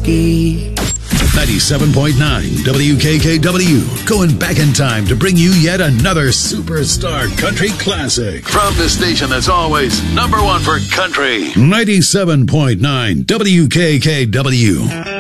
melody. 97.9 WKKW, going back in time to bring you yet another superstar country classic. From the station that's always number one for country. 97.9 WKKW.